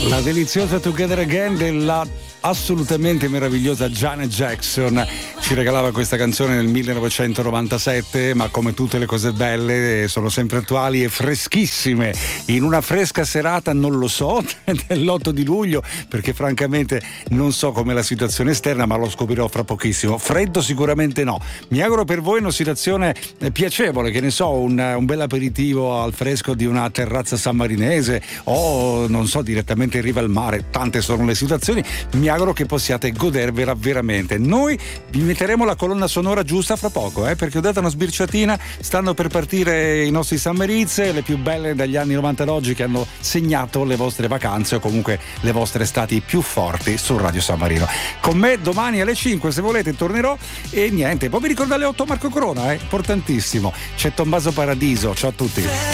La deliziosa Together Again della assolutamente meravigliosa Janet Jackson ci regalava questa canzone nel 1997, ma come tutte le cose belle sono sempre attuali e freschissime in una fresca serata, non lo so, dell'8 di luglio, perché francamente non so com'è la situazione esterna, ma lo scoprirò fra pochissimo. Freddo sicuramente no. Mi auguro per voi una situazione piacevole, che ne so, un bel aperitivo al fresco di una terrazza sammarinese o non so, direttamente in riva al mare. Tante sono le situazioni, mi auguro che possiate godervela veramente. Noi vi metteremo la colonna sonora giusta fra poco, perché ho dato una sbirciatina, stanno per partire i nostri Summer-Hits, le più belle dagli anni 90 ad oggi, che hanno segnato le vostre vacanze o comunque le vostre estati più forti su Radio San Marino. Con me domani alle 5, se volete, tornerò e niente, poi vi ricordo alle 8 Marco Corona, importantissimo. C'è Tommaso Paradiso, ciao a tutti.